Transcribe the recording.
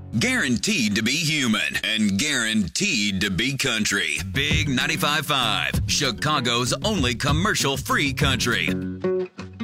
Guaranteed to be human and guaranteed to be country. Big 95.5, Chicago's only commercial-free country.